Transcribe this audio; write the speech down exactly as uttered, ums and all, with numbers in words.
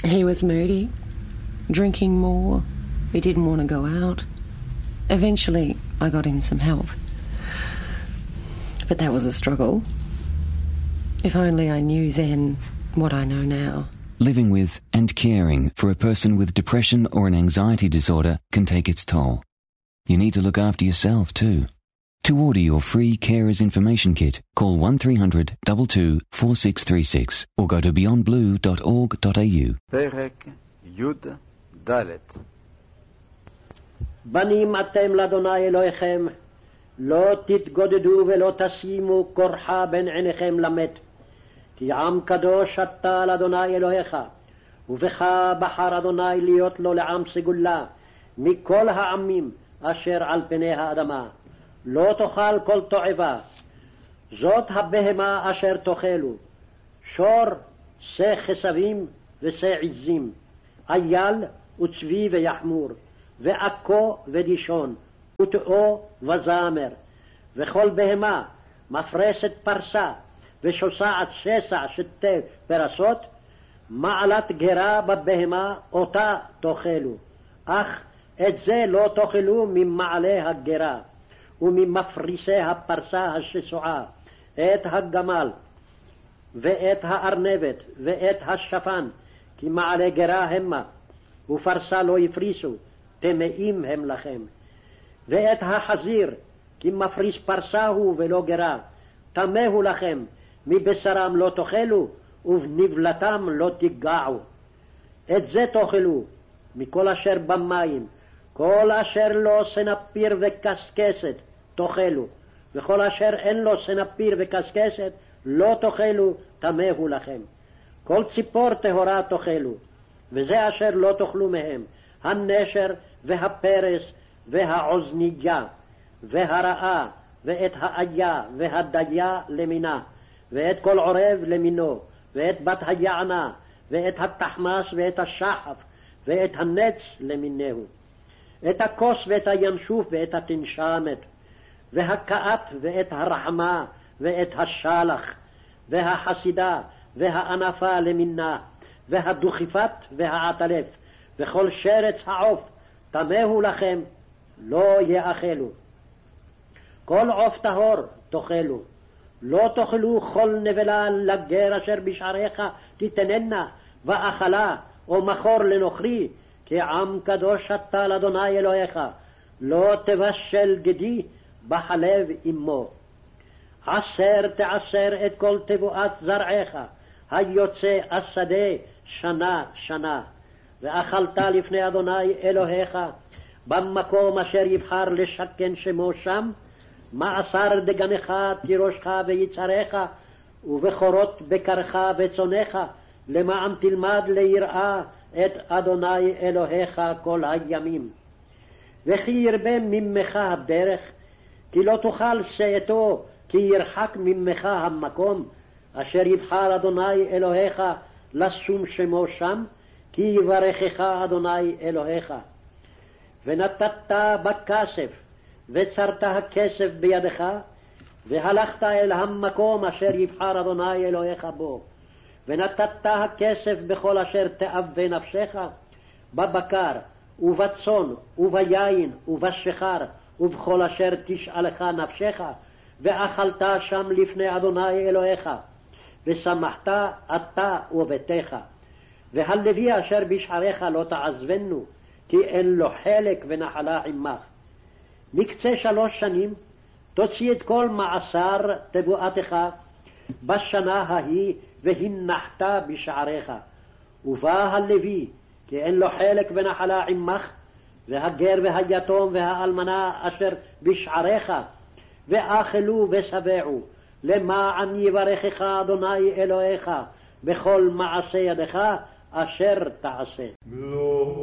He was moody, drinking more. He didn't want to go out. Eventually, I got him some help. But that was a struggle. If only I knew then what I know now. Living with and caring for a person with depression or an anxiety disorder can take its toll. You need to look after yourself too. To order your free Carers Information Kit, call one three hundred two two four six three six or go to beyond blue dot org dot a u. פרק י' ד' בנים אתם לאדוני אלוהיכם, לא תתגודדו ולא תשימו כורחה בין עיניכם למת, כי עם קדוש אתה לאדוני אלוהיך, ובך בחר אדוני להיות לו לעם סגולה מכל העמים אשר על פני האדמה. לא תאכל כל תועבה, זאת הבהמה אשר תאכלו, שור, שא חסבים ושא עזים, אייל וצבי ויחמור, ועכו ודישון, ותאו וזמר, וכל בהמה מפרסת פרסה, ושוסעת שסע שתי פרסות, מעלת גרה בבהמה אותה תאכלו, אך את זה לא תאכלו ממעלה הגרה, וממפריסי הפרסה השסועה, את הגמל, ואת הארנבת, ואת השפן, כי מעלה גרה המה, ופרסה לא יפריסו, טמאים הם לכם. ואת החזיר, כי מפריס פרסה הוא ולא גרה, טמא הוא לכם, מבשרם לא תאכלו, ובנבלתם לא תיגעו. את זה תאכלו, מכל אשר במים, כל אשר לו סנפיר וקסקסת תאכלו, וכל אשר אין לו סנפיר וקסקסת לא תאכלו, טמא הוא לכם. כל ציפור טהורה תאכלו, וזה אשר לא תאכלו מהם, הנשר והפרס והעוזניה והרעה ואת האיה והדיה למינה, ואת כל עורב למינו, ואת בת היענה ואת התחמס ואת השחף ואת הנץ למינהו, את הכוס ואת הינשוף ואת התנשמת, והקעת ואת הרחמה ואת השלח, והחסידה והענפה למינה, והדוכיפת והעטלף, וכל שרץ העוף טמאו לכם, לא יאכלו. כל עוף טהור תאכלו, לא תאכלו כל נבלה לגר אשר בשעריך תתננה, ואכלה או מחור לנוכרי, כי עם קדוש אתה לאדוני אלוהיך, לא תבשל גדי בחלב אמו. עשר תעשר את כל תבואת זרעך, היוצא השדה שנה שנה, ואכלת לפני אדוני אלוהיך, במקום אשר יבחר לשכן שמו שם, מעשר דגנך תירושך ויצריך, ובכורות בקרך וצונך, למען תלמד ליראה את אדוני אלוהיך כל הימים. וכי ירבה ממך הדרך, כי לא תאכל שאתו, כי ירחק ממך המקום, אשר יבחר אדוני אלוהיך לשום שמו שם, כי יברכך אדוני אלוהיך. ונתת בכסף, וצרת הכסף בידך, והלכת אל המקום אשר יבחר אדוני אלוהיך בו, ונתת הכסף בכל אשר תאווה נפשך, בבקר ובצאן וביין ובשיכר ובכל אשר תשאלך נפשך, ואכלת שם לפני אדוני אלוהיך, ושמחת אתה וביתך. והלוי אשר בשעריך לא תעזבנו, כי אין לו חלק ונחלה עמך. מקצה שלוש שנים תוציא את כל מעשר תבואתך בשנה ההיא, והנחת בשעריך. ובא הלוי, כי אין לו חלק ונחלה עמך, והגר והיתום והאלמנה אשר בשעריך, ואכלו ושבעו, למען יברכך אדוני אלוהיך בכל מעשה ידך אשר תעשה.